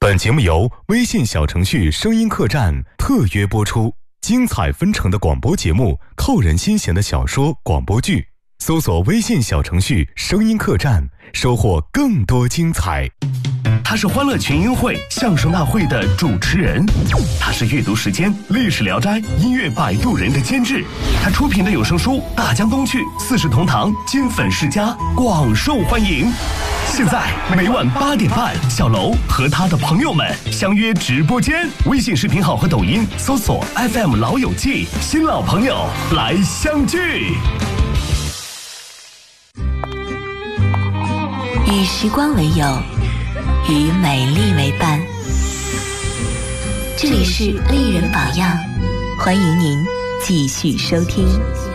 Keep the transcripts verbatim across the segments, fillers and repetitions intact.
本节目由微信小程序声音客栈特约播出，精彩纷呈的广播节目，扣人心弦的小说广播剧，搜索微信小程序声音客栈，收获更多精彩。 他是欢乐群英会相声大会的主持人，他是阅读时间历史聊斋音乐摆渡人的监制，他出品的有声书《大江东去》《四世同堂》金粉世家广受欢迎。现在每晚八点半，小楼和他的朋友们相约直播间，微信视频号和抖音搜索 F M 老友记，新老朋友来相聚。 与时光为友，与美丽为伴。这里是丽人榜样，欢迎您继续收听。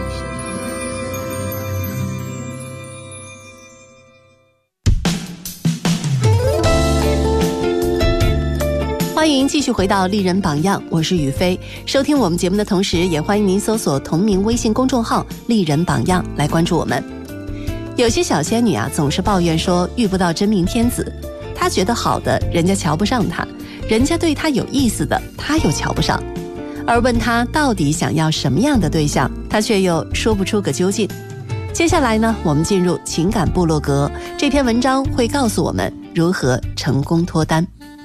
欢迎继续回到丽人榜样，我是雨飞。收听我们节目的同时，也欢迎您搜索同名微信公众号丽人榜样来关注我们。有些小仙女啊，总是抱怨说遇不到真命天子，她觉得好的人家瞧不上她，人家对她有意思的她又瞧不上，而问她到底想要什么样的对象，她却又说不出个究竟。接下来呢，我们进入情感部落格，这篇文章会告诉我们如何成功脱单。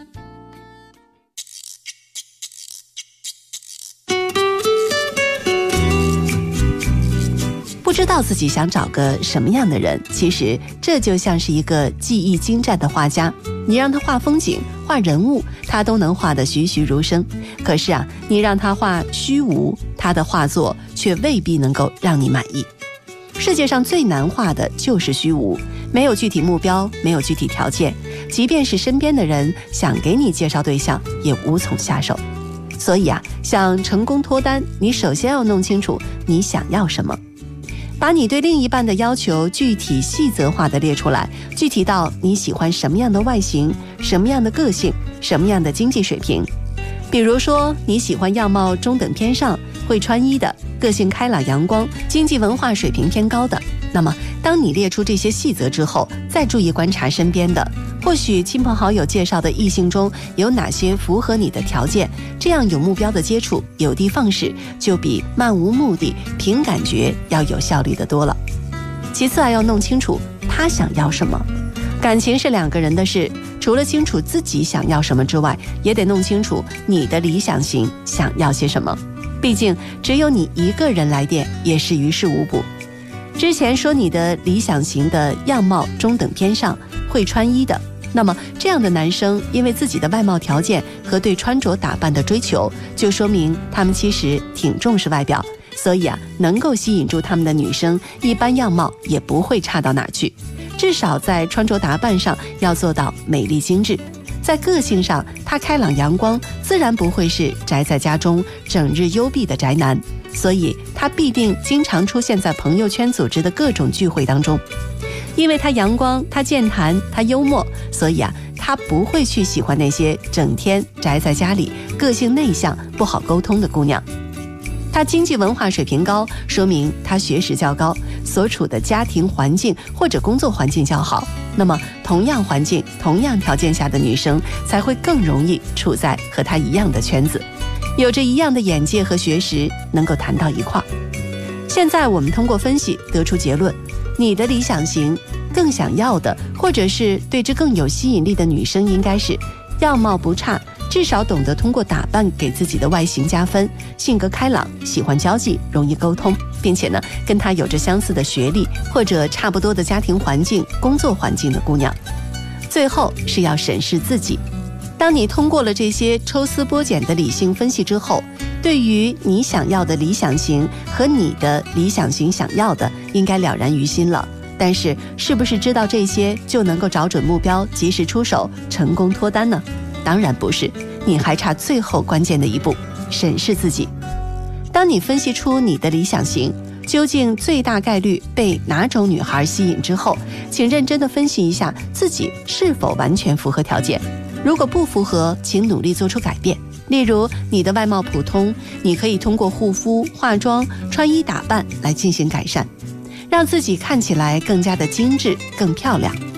不知道自己想找个什么样的人，其实这就像是一个技艺精湛的画家，你让他画风景、画人物，他都能画得栩栩如生。可是啊，你让他画虚无，他的画作却未必能够让你满意。世界上最难画的就是虚无，没有具体目标，没有具体条件，即便是身边的人想给你介绍对象，也无从下手。所以啊，想成功脱单，你首先要弄清楚你想要什么。把你对另一半的要求具体细则化的列出来，具体到你喜欢什么样的外形、什么样的个性、什么样的经济水平。比如说你喜欢样貌中等偏上、会穿衣的、个性开朗阳光、经济文化水平偏高的，那么当你列出这些细则之后，再注意观察身边的，或许亲朋好友介绍的异性中有哪些符合你的条件，这样有目标的接触，有的放矢，就比漫无目的凭感觉要有效率的多了。其次还要弄清楚他想要什么。感情是两个人的事，除了清楚自己想要什么之外，也得弄清楚你的理想型想要些什么。毕竟只有你一个人来电也是于事无补。之前说你的理想型的样貌中等偏上，会穿衣的，那么这样的男生因为自己的外貌条件和对穿着打扮的追求，就说明他们其实挺重视外表，所以啊，能够吸引住他们的女生，一般样貌也不会差到哪去，至少在穿着打扮上要做到美丽精致。在个性上，他开朗阳光，自然不会是宅在家中整日幽闭的宅男，所以他必定经常出现在朋友圈组织的各种聚会当中。因为他阳光，他健谈，他幽默，所以啊，他不会去喜欢那些整天宅在家里、个性内向、不好沟通的姑娘。他经济文化水平高，说明他学识较高，所处的家庭环境或者工作环境较好，那么同样环境、同样条件下的女生才会更容易处在和他一样的圈子，有着一样的眼界和学识，能够谈到一块儿。现在我们通过分析得出结论，你的理想型更想要的，或者是对之更有吸引力的女生，应该是样貌不差，至少懂得通过打扮给自己的外形加分，性格开朗，喜欢交际，容易沟通，并且呢，跟他有着相似的学历或者差不多的家庭环境、工作环境的姑娘。最后是要审视自己。当你通过了这些抽丝剥茧的理性分析之后，对于你想要的理想型和你的理想型想要的应该了然于心了。但是是不是知道这些就能够找准目标，及时出手，成功脱单呢？当然不是，你还差最后关键的一步，审视自己。当你分析出你的理想型究竟最大概率被哪种女孩吸引之后，请认真地分析一下自己是否完全符合条件。如果不符合，请努力做出改变。例如你的外貌普通，你可以通过护肤、化妆、穿衣打扮来进行改善，让自己看起来更加的精致、更漂亮。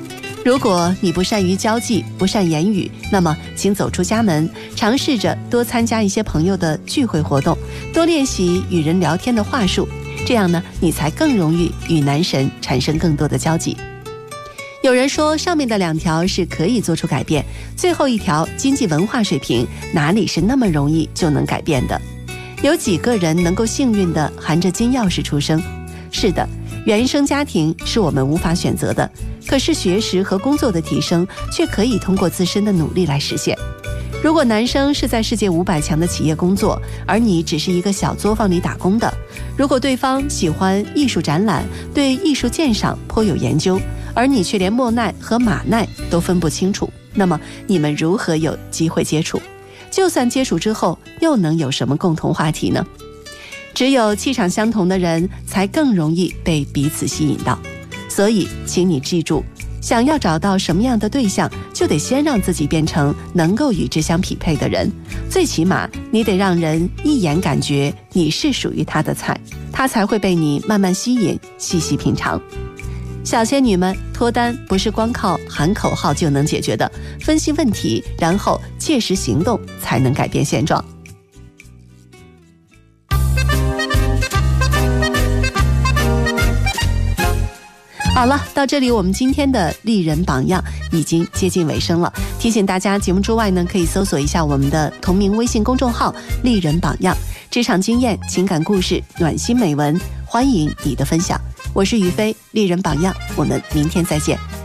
如果你不善于交际，不善言语，那么请走出家门，尝试着多参加一些朋友的聚会活动，多练习与人聊天的话术，这样呢，你才更容易与男神产生更多的交集。有人说，上面的两条是可以做出改变，最后一条经济文化水平哪里是那么容易就能改变的？有几个人能够幸运地含着金钥匙出生？是的，原生家庭是我们无法选择的，可是学识和工作的提升却可以通过自身的努力来实现。如果男生是在世界五百强的企业工作，而你只是一个小作坊里打工的；如果对方喜欢艺术展览，对艺术鉴赏颇有研究，而你却连莫奈和马奈都分不清楚，那么你们如何有机会接触？就算接触之后，又能有什么共同话题呢？只有气场相同的人，才更容易被彼此吸引到。所以，请你记住，想要找到什么样的对象，就得先让自己变成能够与之相匹配的人。最起码，你得让人一眼感觉你是属于他的菜，他才会被你慢慢吸引，细细品尝。小仙女们，脱单不是光靠喊口号就能解决的，分析问题，然后切实行动，才能改变现状。好了，到这里我们今天的丽人榜样已经接近尾声了。提醒大家，节目之外呢，可以搜索一下我们的同名微信公众号丽人榜样，职场经验、情感故事、暖心美文，欢迎你的分享。我是于飞，丽人榜样，我们明天再见。